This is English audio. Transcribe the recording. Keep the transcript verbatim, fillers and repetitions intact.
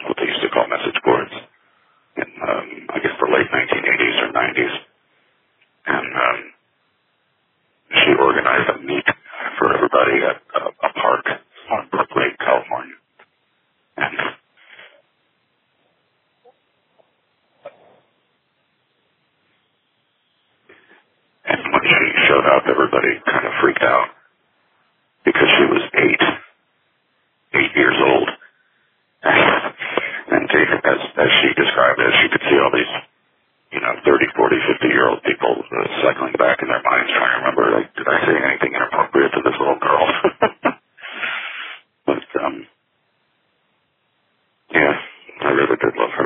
what they used to call message boards in, um, I guess, the late nineteen eighties or nineties. And um, she organized a meet for everybody at a, a park on Brook Lake, California. And And when she showed up, everybody kind of freaked out because she was eight, eight years old. And they, as, as she described it, she could see all these, you know, thirty, forty, fifty-year-old people uh, cycling back in their minds trying to remember, like, did I say anything inappropriate to this little girl? But, um, yeah, I really did love her.